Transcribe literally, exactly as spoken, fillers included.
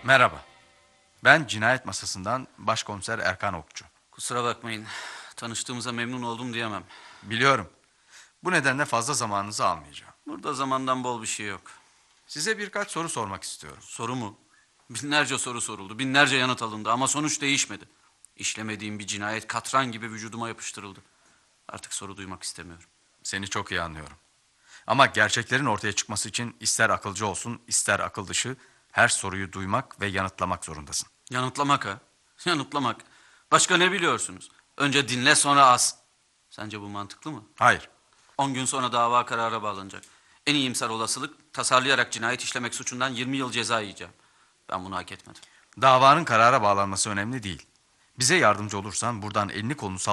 Merhaba. Ben cinayet masasından başkomiser Erkan Okçu. Kusura bakmayın. Tanıştığımıza memnun oldum diyemem. Biliyorum. Bu nedenle fazla zamanınızı almayacağım. Burada zamandan bol bir şey yok. Size birkaç soru sormak istiyorum. Soru mu? Binlerce soru soruldu, binlerce yanıt alındı ama sonuç değişmedi. İşlemediğim bir cinayet katran gibi vücuduma yapıştırıldı. Artık soru duymak istemiyorum. Seni çok iyi anlıyorum. Ama gerçeklerin ortaya çıkması için ister akılcı olsun, ister akıl dışı her soruyu duymak ve yanıtlamak zorundasın. Yanıtlamak ha? Yanıtlamak. Başka ne biliyorsunuz? Önce dinle sonra as. Sence bu mantıklı mı? Hayır. On gün sonra dava karara bağlanacak. En iyimser olasılık tasarlayarak cinayet işlemek suçundan yirmi yıl ceza yiyeceğim. Ben bunu hak etmedim. Davanın karara bağlanması önemli değil. Bize yardımcı olursan buradan elini kolunu